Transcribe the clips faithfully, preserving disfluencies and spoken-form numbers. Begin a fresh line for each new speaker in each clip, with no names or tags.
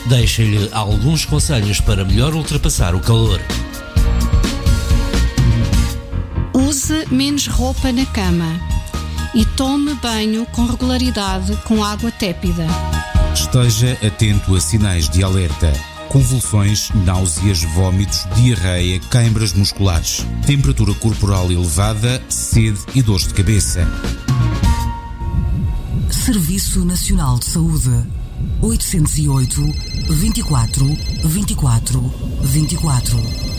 Deixa-lhe alguns conselhos para melhor ultrapassar o calor.
Use menos roupa na cama e tome banho com regularidade com água tépida.
Esteja atento a sinais de alerta: convulsões, náuseas, vômitos, diarreia, câimbras musculares, temperatura corporal elevada, sede e dores de cabeça.
Serviço Nacional de Saúde. oitocentos e oito, vinte e quatro, vinte e quatro, vinte e quatro.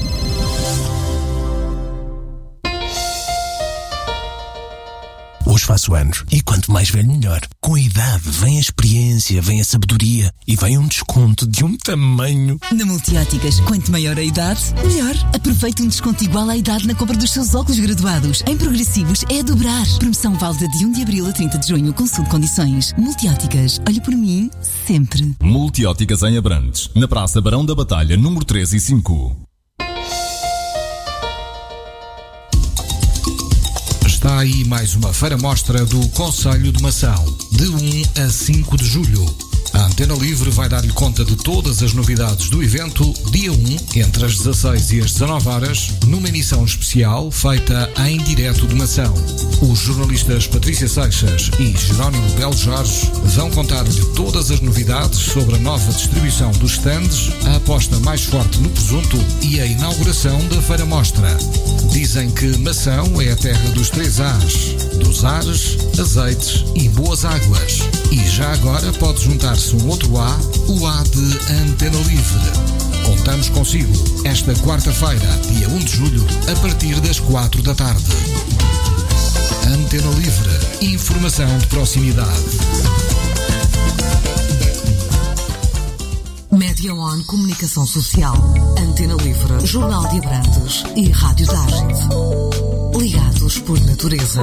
Hoje faço anos e quanto mais velho melhor. Com a idade vem a experiência, vem a sabedoria e vem um desconto de um tamanho.
Na Multióticas, quanto maior a idade, melhor. Aproveite um desconto igual à idade na compra dos seus óculos graduados. Em progressivos é a dobrar. Promoção válida de um de abril a trinta de junho. Consulte condições. Multióticas, olhe por mim sempre.
Multióticas em Abrantes, na Praça Barão da Batalha, número três e cinco.
Está aí mais uma feira-mostra do Concelho de Mação, de um a cinco de julho. A Antena Livre vai dar-lhe conta de todas as novidades do evento, dia um, entre as dezasseis e as dezanove horas, numa emissão especial feita em direto de Mação. Os jornalistas Patrícia Seixas e Jerónimo Belo Jorge vão contar-lhe todas as novidades sobre a nova distribuição dos stands, a aposta mais forte no presunto e a inauguração da feira-mostra. Dizem que Mação é a terra dos três A's, dos ares, azeites e boas águas. E já agora pode juntar-se um outro A, o A de Antena Livre. Contamos consigo esta quarta-feira, dia um de julho, a partir das quatro da tarde. Antena Livre. Informação de proximidade.
Média On Comunicação Social, Antena Livre, Jornal de Abrantes e Rádio Target. Ligados por natureza.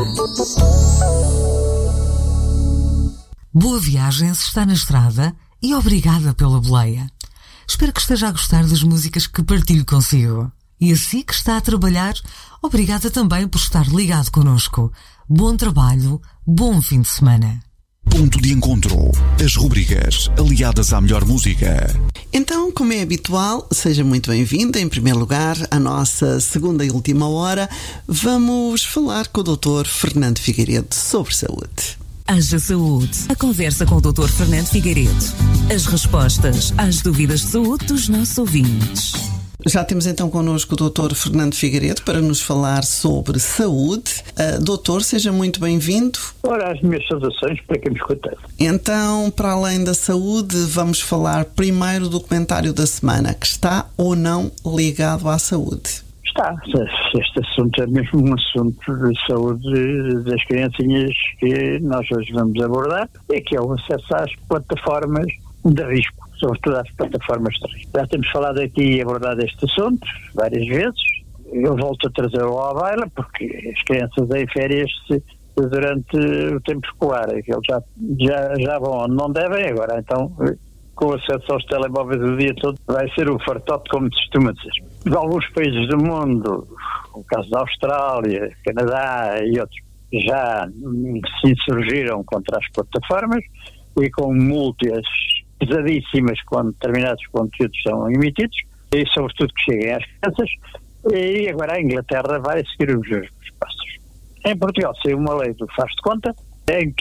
Boa viagem se está na estrada e obrigada pela boleia. Espero que esteja a gostar das músicas que partilho consigo. E assim que está a trabalhar, obrigada também por estar ligado connosco. Bom trabalho, bom fim de semana.
Ponto de encontro. As rubricas aliadas à melhor música.
Então, como é habitual, seja muito bem-vinda. Em primeiro lugar, à nossa segunda e última hora, vamos falar com o doutor Fernando Figueiredo sobre saúde.
Haja Saúde. A conversa com o doutor Fernando Figueiredo. As respostas às dúvidas de saúde dos nossos ouvintes.
Já temos então connosco o doutor Fernando Figueiredo para nos falar sobre saúde. Uh, doutor, seja muito bem-vindo.
Ora, as minhas saudações para quem me escuta.
Então, para além da saúde, vamos falar primeiro do documentário da semana, que está ou não ligado à saúde.
Está. Este assunto é mesmo um assunto de saúde das criancinhas que nós hoje vamos abordar, e que é o acesso às plataformas de risco, sobretudo às plataformas de risco. Já temos falado aqui e abordado este assunto várias vezes. Eu volto a trazê-lo à baila, porque as crianças em férias, durante o tempo escolar, eles já, já, já vão onde não devem, agora então, com o acesso aos telemóveis o dia todo, vai ser um fartote, como se costuma dizer. De alguns países do mundo, o caso da Austrália, Canadá e outros, já se insurgiram contra as plataformas e com multas pesadíssimas quando determinados conteúdos são emitidos, e sobretudo que cheguem às crianças, e agora a Inglaterra vai seguir os mesmos passos. Em Portugal saiu uma lei do faz de conta, em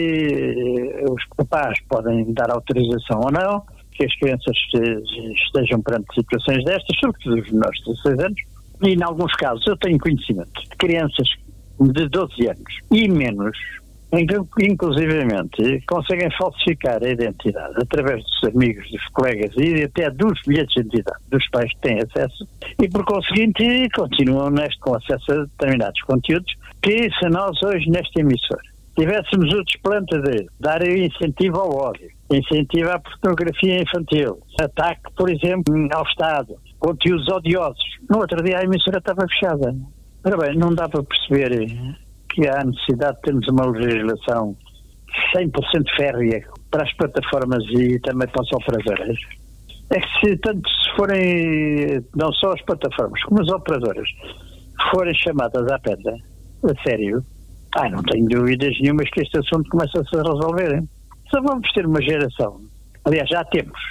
que os papás podem dar autorização ou não que as crianças estejam perante situações destas, sobretudo os menores de dezasseis anos, e em alguns casos eu tenho conhecimento de crianças de doze anos e menos, em que inclusivamente conseguem falsificar a identidade através dos amigos, dos colegas e até dos bilhetes de identidade dos pais que têm acesso, e por conseguinte continuam neste, com acesso a determinados conteúdos que, se nós hoje nesta emissora tivéssemos o desplante de dar incentivo ao ódio, incentivo à pornografia infantil, ataque, por exemplo, ao Estado, conteúdos odiosos. No outro dia a emissora estava fechada. Ora bem, não dá para perceber que há necessidade de termos uma legislação cem por cento férrea para as plataformas e também para as operadoras. É que se tanto se forem, não só as plataformas, como as operadoras, forem chamadas à pedra, a sério, ah, não tenho dúvidas nenhumas que este assunto começa a se resolver. Hein? Só vamos ter uma geração, aliás já temos,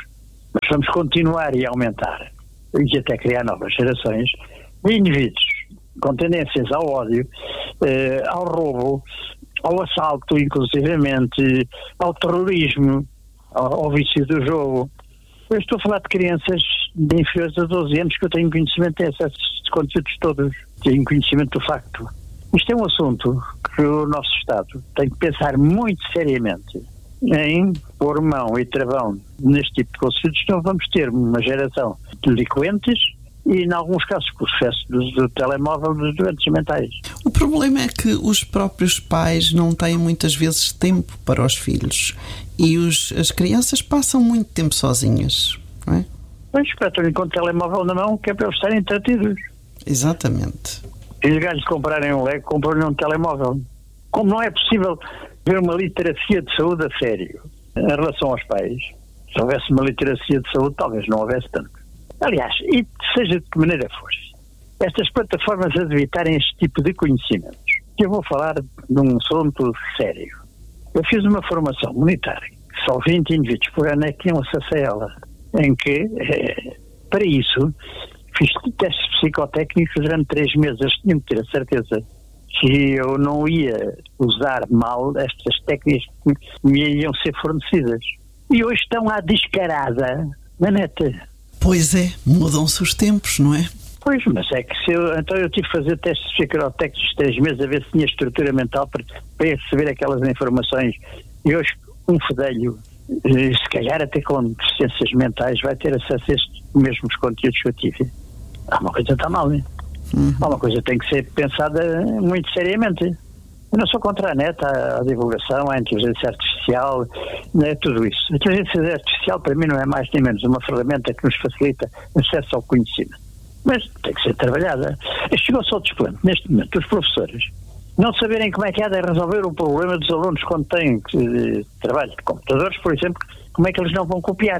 Mas vamos continuar e aumentar, e até criar novas gerações de indivíduos com tendências ao ódio, eh, ao roubo, ao assalto, inclusivamente, ao terrorismo, ao, ao vício do jogo. Eu estou a falar de crianças de inferiores a doze anos que eu tenho conhecimento desses conteúdos todos, tenho conhecimento do facto. Isto é um assunto que o nosso Estado tem que pensar muito seriamente em pôr mão e travão neste tipo de conteúdos, senão vamos ter uma geração de delinquentes e, em alguns casos, com o excesso do, do telemóvel, dos doentes mentais.
O problema é que os próprios pais não têm muitas vezes tempo para os filhos e os, as crianças passam muito tempo sozinhas, não é?
Pois, espetam-lhe com o telemóvel na mão, que é para eles estarem entretidos.
Exatamente.
E os gajos comprarem um Lego, compram-lhe um telemóvel. Como não é possível ver uma literacia de saúde a sério em relação aos pais, se houvesse uma literacia de saúde, talvez não houvesse tanto. Aliás, e seja de que maneira for, estas plataformas a evitarem este tipo de conhecimentos, que eu vou falar de um assunto sério. Eu fiz uma formação militar, que só vinte indivíduos por ano é que tinham acesso a ela, em que, eh, para isso, fiz testes psicotécnicos durante três meses. Eles tinham que ter a certeza que eu não ia usar mal estas técnicas que me iam ser fornecidas. E hoje estão à descarada na net.
Pois é, mudam-se os tempos, não é?
Pois, mas é que se eu, então eu tive que fazer testes psicotécnicos três meses a ver se tinha estrutura mental para, para receber aquelas informações. E hoje um fedelho, se calhar até com deficiências mentais, vai ter acesso a estes mesmos conteúdos que eu tive. Há uma coisa que está mal, não é? Uhum. Há uma coisa que tem que ser pensada muito seriamente. Eu não sou contra a net, a, a divulgação, a inteligência artificial, né, tudo isso. A inteligência artificial para mim não é mais nem menos uma ferramenta que nos facilita acesso ao conhecimento. Mas tem que ser trabalhada. Chegou-se ao desplante, neste momento, os professores não saberem como é que há de resolver o problema dos alunos quando têm que, trabalho de computadores, por exemplo, como é que eles não vão copiar.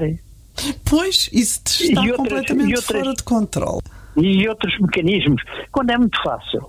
Pois, isso está
e outras,
completamente
e outras,
fora de controle.
E outros mecanismos, quando é muito fácil,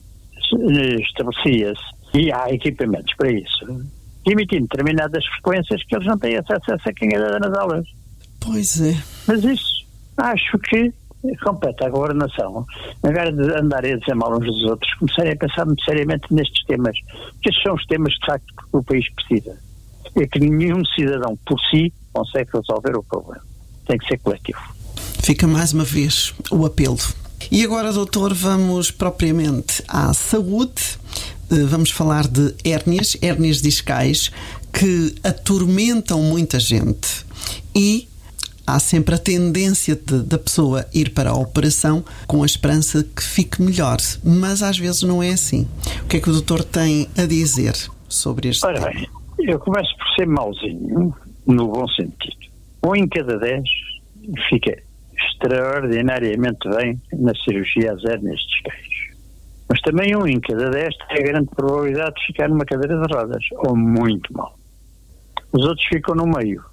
estabelecia-se, e há equipamentos para isso, emitindo determinadas frequências que eles não têm acesso a essa canhada nas aulas.
Pois é.
Mas isso, acho que compete à governação, em vez de andarem a dizer mal uns dos outros, começarem a pensar muito seriamente nestes temas, que estes são os temas de facto que o país precisa. É que nenhum cidadão por si consegue resolver o problema. Tem que ser coletivo.
Fica mais uma vez o apelo. E agora, doutor, vamos propriamente à saúde. Vamos falar de hérnias, hérnias discais, que atormentam muita gente. E há sempre a tendência de, da pessoa ir para a operação com a esperança que fique melhor. Mas às vezes não é assim. O que é que o doutor tem a dizer sobre este
Ora
tema?
bem, eu começo por ser mauzinho, no bom sentido. Um em cada dez fica extraordinariamente bem na cirurgia às hérnias discais. Mas também um em cada dez tem a grande probabilidade de ficar numa cadeira de rodas, ou muito mal. Os outros ficam no meio.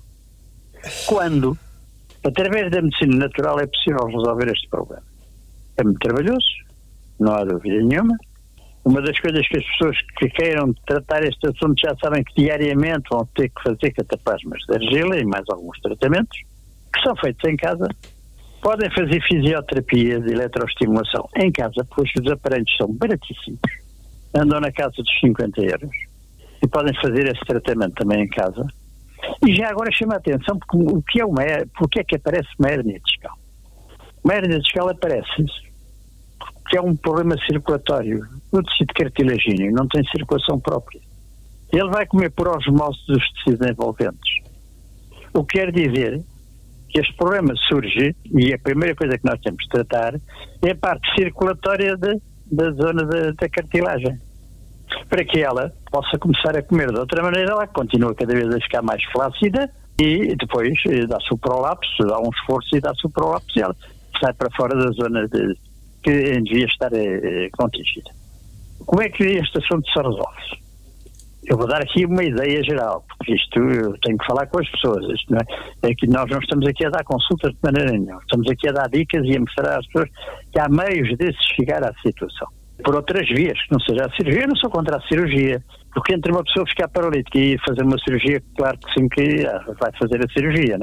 Quando, através da medicina natural, é possível resolver este problema. É muito trabalhoso, não há dúvida nenhuma. Uma das coisas que as pessoas que queiram tratar este assunto já sabem que diariamente vão ter que fazer cataplasmas de argila e mais alguns tratamentos, que são feitos em casa. Podem fazer fisioterapia de eletroestimulação em casa, pois os aparelhos são baratíssimos. Andam na casa dos cinquenta euros. E podem fazer esse tratamento também em casa. E já agora chama a atenção porque o que é uma porque é que aparece uma hérnia discal. Uma hérnia discal aparece porque é um problema circulatório. O tecido cartilagíneo não tem circulação própria. Ele vai comer por osmose dos tecidos envolventes. O que quer dizer que este problema surge, e a primeira coisa que nós temos de tratar é a parte circulatória de, da zona da, da cartilagem. Para que ela possa começar a comer de outra maneira, ela continua cada vez a ficar mais flácida e depois dá-se o prolapso, dá um esforço e dá-se o prolapso e ela sai para fora da zona de, que devia estar eh, contingida. Como é que este assunto se resolve? Eu vou dar aqui uma ideia geral, porque isto eu tenho que falar com as pessoas. Isto não é, é que nós não estamos aqui a dar consultas de maneira nenhuma. Estamos aqui a dar dicas e a mostrar às pessoas que há meios de se chegar à situação. Por outras vias, que não seja a cirurgia. Eu não sou contra a cirurgia, porque entre uma pessoa ficar paralítica e fazer uma cirurgia, claro que sim que vai fazer a cirurgia, não é?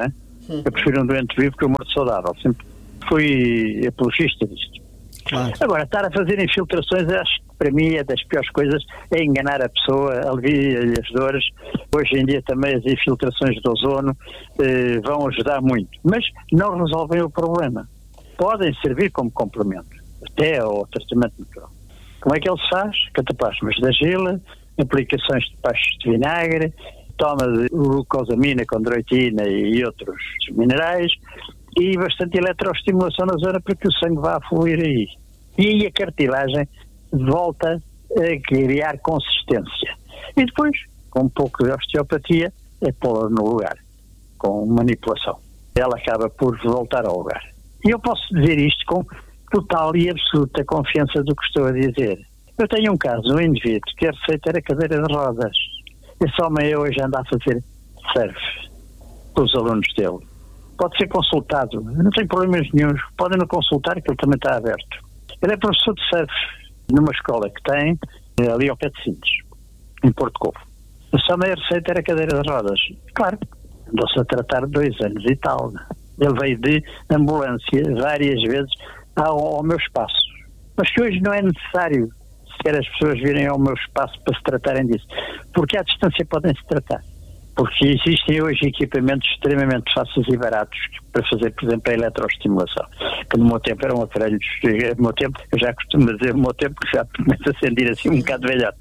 Hum. Eu prefiro um doente vivo que um morto saudável. Sempre fui apologista disto.
Claro.
Agora, estar a fazer infiltrações, acho que para mim é das piores coisas, é enganar a pessoa, alivia-lhe as dores. Hoje em dia também as infiltrações de ozono eh, vão ajudar muito, mas não resolvem o problema. Podem servir como complemento, até ao tratamento natural. Como é que ele se faz? Cataplasmas de argila, aplicações de pastos de vinagre, toma de glucosamina, condroitina e outros minerais, e bastante eletroestimulação na zona para que o sangue vá fluir aí. E aí a cartilagem volta a criar consistência. E depois, com um pouco de osteopatia, é pô-la no lugar, com manipulação. Ela acaba por voltar ao lugar. E eu posso dizer isto com total e absoluta confiança do que estou a dizer. Eu tenho um caso, um indivíduo que a receita era cadeira de rodas. Esse homem hoje anda a fazer surf com os alunos dele. Pode ser consultado, não tem problemas nenhums, podem-no consultar que ele também está aberto. Ele é professor de surf numa escola que tem ali ao pé de Sintes, em Porto Covo. Esse homem a receita era cadeira de rodas. Claro, andou-se a tratar dois anos e tal. Ele veio de ambulância várias vezes ao, ao meu espaço. Mas que hoje não é necessário sequer as pessoas virem ao meu espaço para se tratarem disso. Porque à distância podem-se tratar. Porque existem hoje equipamentos extremamente fáceis e baratos para fazer, por exemplo, a eletroestimulação. Que no meu tempo eram aparelhos, no meu tempo, eu já costumo dizer no meu tempo, que já começa a sentir assim um bocado velhote.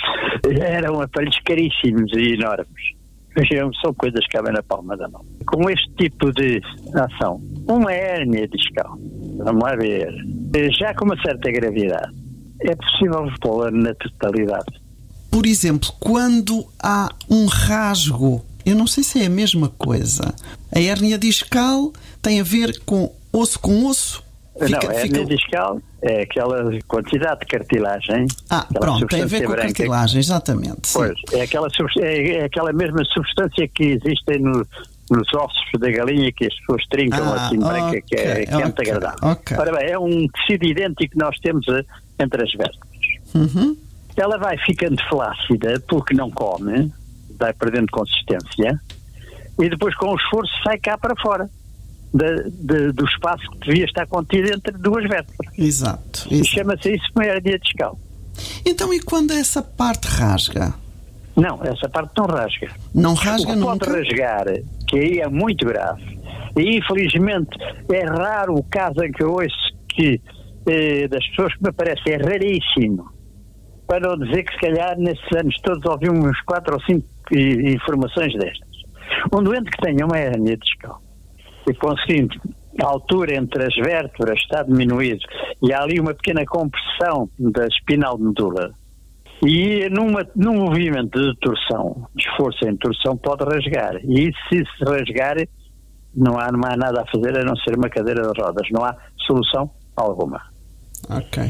Eram aparelhos caríssimos e enormes. Hoje são coisas que cabem na palma da mão. Com este tipo de ação, uma hérnia discal, vamos lá ver, já com uma certa gravidade, é possível pô-la na totalidade.
Por exemplo, quando há um rasgo, eu não sei se é a mesma coisa. A hérnia discal tem a ver com osso com osso?
Fica, não, a hérnia fica... discal é aquela quantidade de cartilagem.
Ah, pronto, tem a ver com a cartilagem, exatamente.
Pois, é aquela, é aquela mesma substância que existe no, nos ossos da galinha que as pessoas trincam ah, assim branca, okay, que é, que é muito
okay,
agradável.
Okay.
Ora bem, é um tecido idêntico que nós temos entre as vértebras.
Uhum.
Ela vai ficando flácida porque não come, vai perdendo consistência, e depois com o esforço sai cá para fora de, de, do espaço que devia estar contido entre duas vértebras.
Exato.
E chama-se isso uma hérnia discal.
Então, e quando essa parte rasga?
Não, essa parte não rasga.
Não rasga nunca?
Pode rasgar, que aí é muito grave. E infelizmente é raro o caso em que eu ouço que, eh, das pessoas que me aparecem, é raríssimo. Para não dizer que se calhar nesses anos todos ouvimos uns quatro ou cinco informações destas. Um doente que tenha uma hérnia discal e conseguindo a altura entre as vértebras está diminuído e há ali uma pequena compressão da espinal medula e numa, num movimento de torção, de esforço em torção, pode rasgar. E se se rasgar não há, não há nada a fazer a não ser uma cadeira de rodas. Não há solução alguma.
Ok.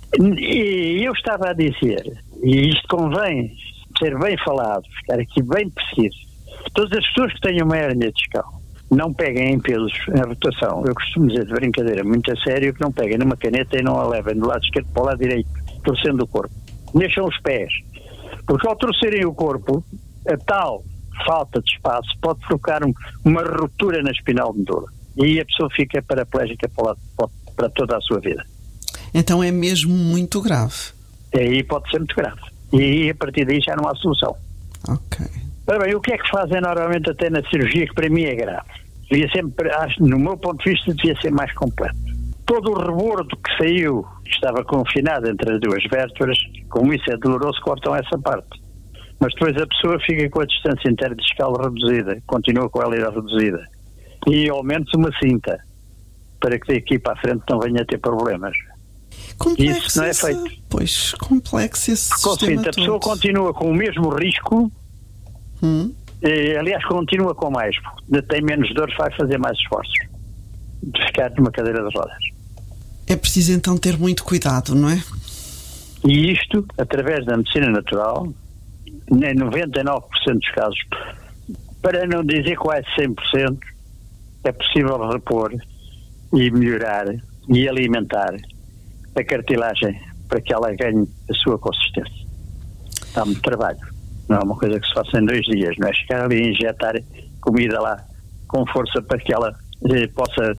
E eu estava a dizer, e isto convém ser bem falado, ficar aqui bem preciso, todas as pessoas que tenham uma hérnia discal não peguem em pesos em rotação. Eu costumo dizer de brincadeira muito a sério que não peguem numa caneta e não a levem do lado esquerdo para o lado direito, torcendo o corpo. Deixam os pés, porque ao torcerem o corpo, a tal falta de espaço pode provocar um, uma ruptura na espinal medula e aí a pessoa fica paraplégica para, o lado, para toda a sua vida.
Então é mesmo muito grave.
Aí pode ser muito grave. E aí, a partir daí já não há solução.
Ok.
Ora bem, o que é que fazem normalmente até na cirurgia, que para mim é grave? Devia ser, no meu ponto de vista, devia ser mais completo. Todo o rebordo que saiu, que estava confinado entre as duas vértebras, como isso é doloroso, cortam essa parte. Mas depois a pessoa fica com a distância interdiscal reduzida, continua com ela reduzida. E ao menos uma cinta, para que daqui para a frente não venha a ter problemas.
Complexo
isso não é
esse,
feito.
Pois, complexo esse
Porque,
sistema
a pessoa
todo.
continua com o mesmo risco,
hum?
e, aliás, continua com mais, porque tem menos dores, vai fazer mais esforços de ficar numa cadeira de rodas.
É preciso então ter muito cuidado, não é?
E isto, através da medicina natural, em noventa e nove por cento dos casos, para não dizer quase cem por cento, é possível repor e melhorar e alimentar a cartilagem para que ela ganhe a sua consistência. Dá muito trabalho. Não é uma coisa que se faça em dois dias, não é chegar ali e injetar comida lá com força para que ela eh, possa,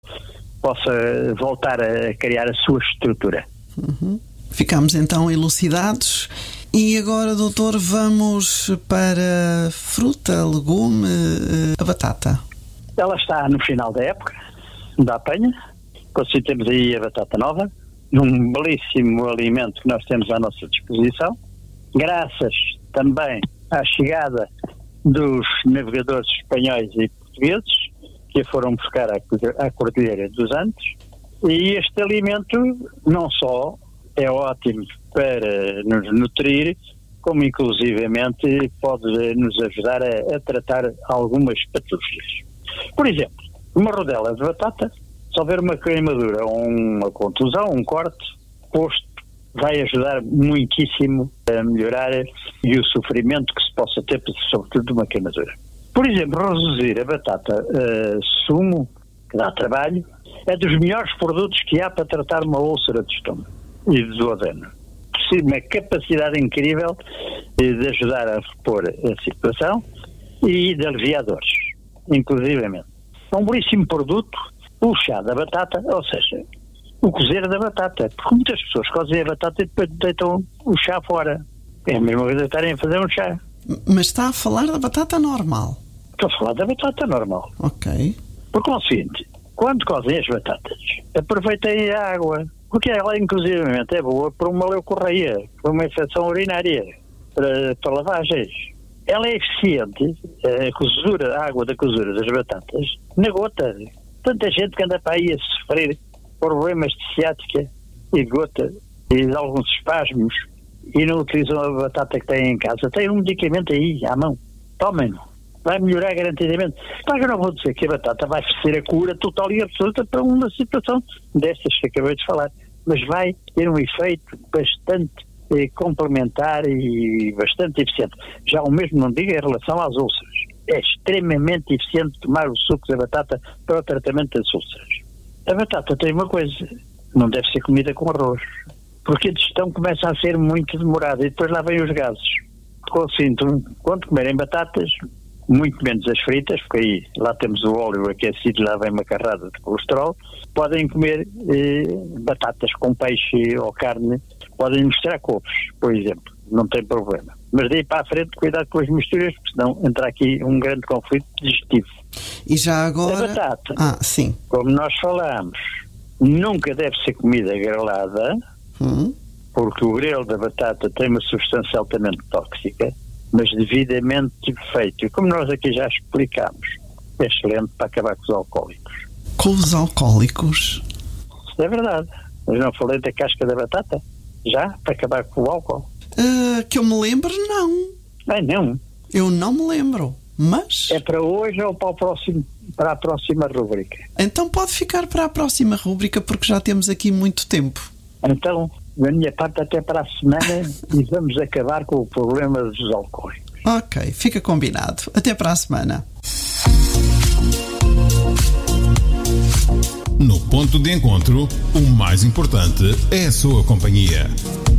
possa voltar a criar a sua estrutura.
Uhum. Ficamos então elucidados. E agora, doutor, vamos para fruta, legume, a batata.
Ela está no final da época da apanha. Consigo temos aí a batata nova, um belíssimo alimento que nós temos à nossa disposição, graças também à chegada dos navegadores espanhóis e portugueses que a foram buscar à Cordilheira dos Andes. E este alimento não só é ótimo para nos nutrir, como inclusivamente pode nos ajudar a, a tratar algumas patologias. Por exemplo, uma rodela de batata, se houver uma queimadura ou uma contusão, um corte, posto, vai ajudar muitíssimo a melhorar e o sofrimento que se possa ter, sobretudo de uma queimadura. Por exemplo, reduzir a batata uh, sumo, que dá trabalho, é dos melhores produtos que há para tratar uma úlcera de estômago e de duodeno. Possível uma capacidade incrível de ajudar a repor a situação e de aliviar dores, inclusivamente. É um belíssimo produto, o chá da batata, ou seja, o cozer da batata, porque muitas pessoas cozem a batata e depois deitam o chá fora. É a mesma coisa de estarem a fazer um chá.
Mas está a falar da batata normal?
Estou a falar da batata normal.
Ok.
Por conseguinte, quando cozem as batatas, aproveitem a água, porque ela inclusivamente é boa para uma leucorreia, para uma infecção urinária, para, para lavagens. Ela é eficiente, a cozedura, a água da cozedura das batatas, na gota. Tanta gente que anda para aí a sofrer problemas de ciática e de gota e de alguns espasmos e não utilizam a batata que têm em casa. Tem um medicamento aí à mão. Tomem-no. Vai melhorar garantidamente. Claro que eu não vou dizer que a batata vai ser a cura total e absoluta para uma situação destas que acabei de falar, mas vai ter um efeito bastante eh, complementar e bastante eficiente. Já o mesmo não digo em relação às úlceras. É extremamente eficiente tomar o suco da batata para o tratamento das úlceras. A batata tem uma coisa, não deve ser comida com arroz, porque a digestão começa a ser muito demorada e depois lá vêm os gases. Consinto, quando comerem batatas, muito menos as fritas, porque aí lá temos o óleo aquecido, lá vem uma carrada de colesterol, podem comer eh, batatas com peixe ou carne, podem misturar couves, por exemplo, não tem problema. Mas daí para a frente, cuidado com as misturas, porque senão entra aqui um grande conflito digestivo.
E já agora...
A batata,
ah, sim.
como nós falámos, nunca deve ser comida grelada, hum. porque o grelo da batata tem uma substância altamente tóxica, mas devidamente feito. E como nós aqui já explicámos, é excelente para acabar com os alcoólicos.
Com os alcoólicos?
Isso é verdade. Mas não falei da casca da batata? Já? Para acabar com o álcool?
Uh, que eu me lembro, não.
Bem, não.
Eu não me lembro, mas...
É para hoje ou para, o próximo, para a próxima rúbrica?
Então pode ficar para a próxima rúbrica, porque já temos aqui muito tempo.
Então, da minha parte, até para a semana e vamos acabar com o problema dos alcoólicos.
Ok, fica combinado. Até para a semana.
No ponto de encontro, o mais importante é a sua companhia.